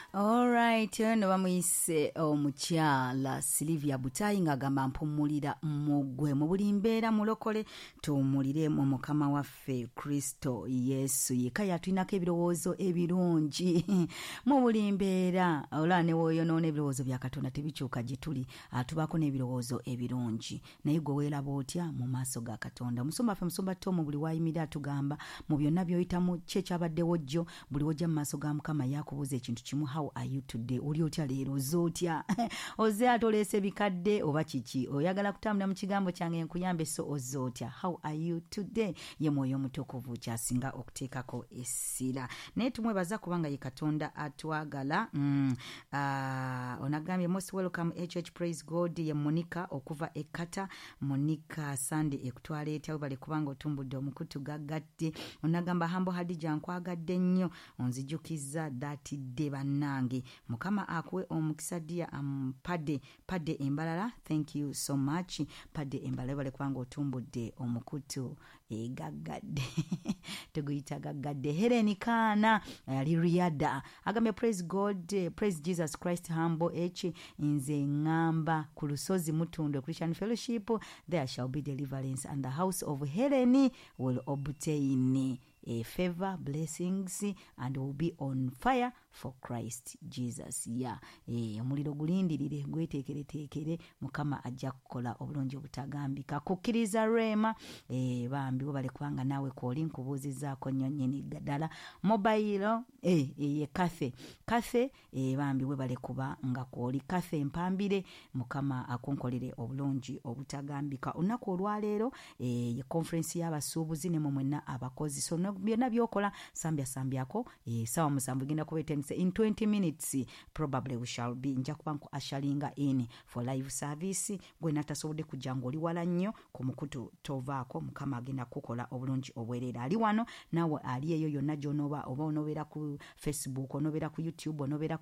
All right, no bamuyise omukyala Silvia Butayi ng'agamba mpumulira mugwe mu buli mbeera mulokole tuwumulire mu mukama waffe Kristo Yesu yekka yatulinako ebirowoozo ebirungi mu buli mbeera olaba ne woyonoona ebirowoozo bya Katonda tebikyuka gye tuli atubaako n'ebirowoozo ebirungi naye gwe weeraba otya mu maaso ga Katonda. Omusumba waffe Musumba Tom buli wayimira atugamba mu byonna by'oyitamu kye kyabaddewo jjo buli wojja mu maaso ga Mukama yakubuuza ekintu kimu, how are you today? Oli otya leero, ozotya? Oze atoleese bikadde oba kiki? Oyagala kutambula mu kigambo kyange nkuyambe, so ozotya? How are you today? Ye Mwoyo Omutukuvu kyasinga okuteekako essira. Naye tumwebaza kubanga ye Katonda atwagala. Onagambye most welcome HH Praise God ye Monica okuva Ekata. Monica Sunday ekutwala etya webale kubanga otumbudde omukutu gaggadde. Onagamba Hambo Hadija nkwagadde nnyo onzijukiza datidde bannange. Mukama akuwe omukisa dia padde embalala. Thank you so much. Padde embalala webale kubanga otumbudde omukutu gaggadde. Teguyita gaggadde. Helen Kana ali Riyada agambye praise God, praise Jesus Christ humble H nze ngamba ku lusozi Mutundwe Christian Fellowship there shall be deliverance and the house of Helen will obtain a favor, blessings, and will be on fire for Christ Jesus. Yeah. Omuliro gulindirire gweteekere Mukama ajja kukola obulungi obutagambika. Kukkiriza Rema bambi bale kubanga nawe koli nkubuuzizaako nnyo nnyini ddala mobile ye Kathe bambi bale kuba nga koli Kathe mpambire Mukama akonkolere obulungi obutagambika. Olunaku olwaleero ye conference y'abasuubuzi ne mwenna abakozi so byonna byokola sambyako sawa musanvu genda kubetense in 20 minutes probably we shall be nja kuba nku ashalinga in for live service. Gwe natasobodde kujja ng'oli wala nnyo ku mukutu tovaako Mukama agenda kukola obulungi obwerera. Ali wano nawe ali eyo yonna gy'onooba oba onobeera ku Facebook, onobeera ku YouTube, onobeera